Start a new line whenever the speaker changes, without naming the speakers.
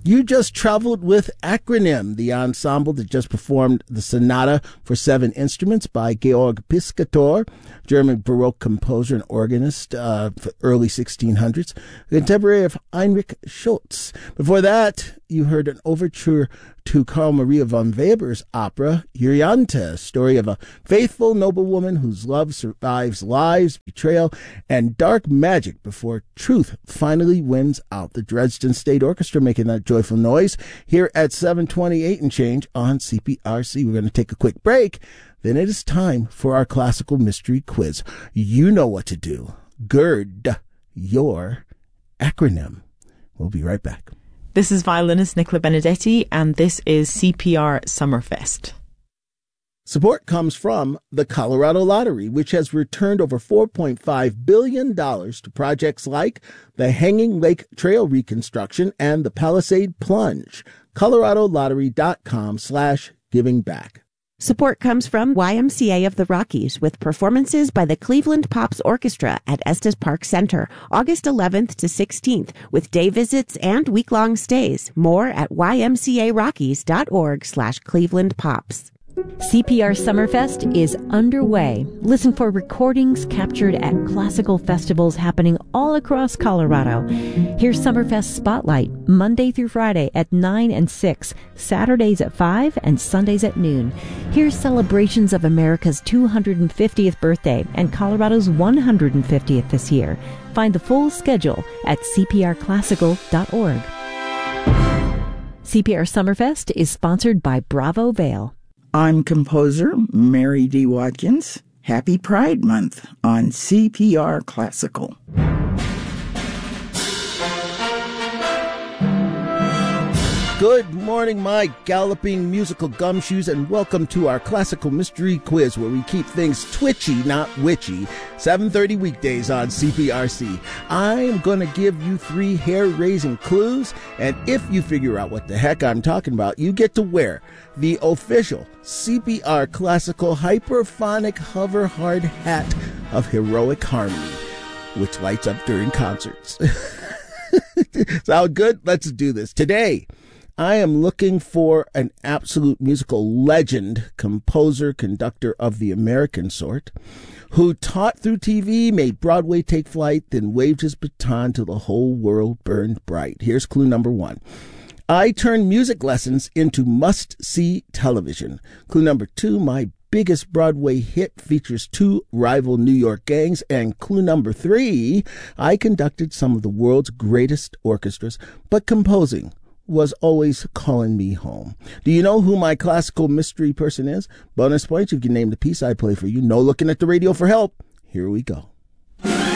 You just traveled with Acronym, the ensemble that just performed the sonata for 7 instruments by Georg Piscator, German Baroque composer and organist for early 1600s, contemporary of Heinrich Schütz. Before that, you heard an overture to Carl Maria von Weber's opera, Euryanthe, a story of a faithful noblewoman whose love survives lies, betrayal, and dark magic before truth finally wins out. The Dresden State Orchestra making that joyful noise here at 7:28 and change on CPRC. We're going to take a quick break. Then it is time for our classical mystery quiz. You know what to do. Gird your acronym. We'll be right back.
This is violinist Nicola Benedetti, and this is CPR Summerfest.
Support comes from the Colorado Lottery, which has returned over $4.5 billion to projects like the Hanging Lake Trail reconstruction and the Palisade Plunge. ColoradoLottery.com/givingback.
Support comes from YMCA of the Rockies with performances by the Cleveland Pops Orchestra at Estes Park Center, August 11th to 16th, with day visits and week-long stays. More at ymcarockies.org/ClevelandPops.
CPR Summerfest is underway. Listen for recordings captured at classical festivals happening all across Colorado. Here's Summerfest Spotlight, Monday through Friday at 9 and 6, Saturdays at 5, and Sundays at noon. Here's celebrations of America's 250th birthday and Colorado's 150th this year. Find the full schedule at cprclassical.org. CPR Summerfest is sponsored by Bravo Vale.
I'm composer Mary D. Watkins. Happy Pride Month on CPR Classical.
Good morning, my galloping musical gumshoes, and welcome to our classical mystery quiz, where we keep things twitchy, not witchy. 7:30 weekdays on CPRC. I'm going to give you 3 hair-raising clues, and if you figure out what the heck I'm talking about, you get to wear the official CPR Classical Hyperphonic Hover Hard Hat of Heroic Harmony, which lights up during concerts. Sound good? Let's do this. Today, I am looking for an absolute musical legend, composer, conductor of the American sort, who taught through TV, made Broadway take flight, then waved his baton till the whole world burned bright. Here's clue number 1. I turned music lessons into must-see television. Clue number 2, my biggest Broadway hit features 2 rival New York gangs. And clue number 3, I conducted some of the world's greatest orchestras, but composing was always calling me home. Do you know who my classical mystery person is? Bonus points if you can name the piece I play for you. No looking at the radio for help. Here we go.